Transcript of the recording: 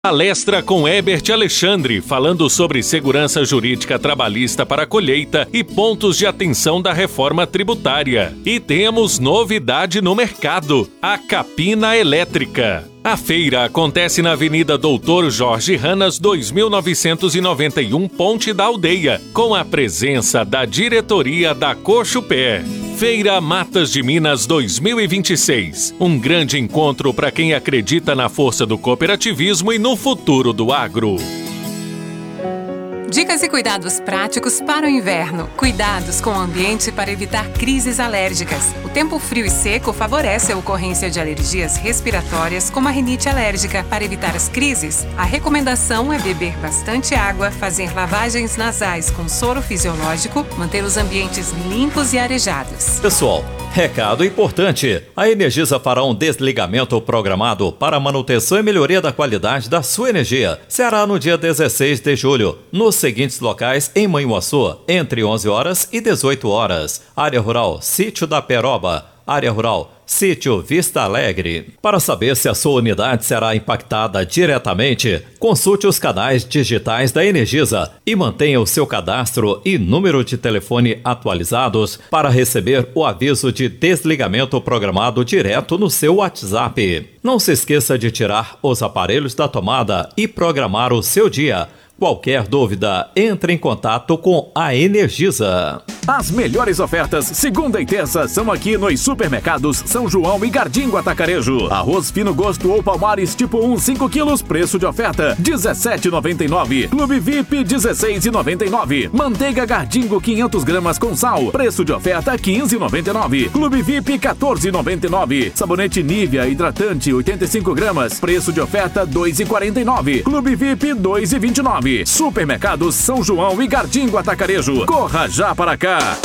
Palestra com Herbert Alexandre, falando sobre segurança jurídica trabalhista para a colheita e pontos de atenção da reforma tributária. E temos novidade no mercado: a capina elétrica. A feira acontece na Avenida Doutor Jorge Ranas, 2991, Ponte da Aldeia, com a presença da diretoria da Cochupé. Feira Matas de Minas 2026. Um grande encontro para quem acredita na força do cooperativismo e no futuro do agro. Dicas e cuidados práticos para o inverno. Cuidados com o ambiente para evitar crises alérgicas. O tempo frio e seco favorece a ocorrência de alergias respiratórias, como a rinite alérgica. Para evitar as crises, a recomendação é beber bastante água, fazer lavagens nasais com soro fisiológico, manter os ambientes limpos e arejados. Pessoal, recado importante: a Energisa fará um desligamento programado para a manutenção e melhoria da qualidade da sua energia. Será no dia 16 de julho, nos seguintes locais em Manhuaçu, entre 11 horas e 18 horas. Área Rural, Sítio da Peroba. Área Rural, Sítio Vista Alegre. Para saber se a sua unidade será impactada diretamente, consulte os canais digitais da Energisa e mantenha o seu cadastro e número de telefone atualizados para receber o aviso de desligamento programado direto no seu WhatsApp. Não se esqueça de tirar os aparelhos da tomada e programar o seu dia. Qualquer dúvida, entre em contato com a Energisa. As melhores ofertas, segunda e terça, são aqui nos supermercados São João e Gardingo Atacarejo. Arroz fino gosto ou Palmares tipo 1, 5 quilos, preço de oferta, R$ 17,99. Clube VIP, R$ 16,99. Manteiga Gardingo, 500 gramas com sal, preço de oferta, R$ 15,99. Clube VIP, R$ 14,99. Sabonete Nivea hidratante, 85 gramas, preço de oferta, R$ 2,49. Clube VIP, R$ 2,29. Supermercados São João e Gardingo Atacarejo. Corra já para cá!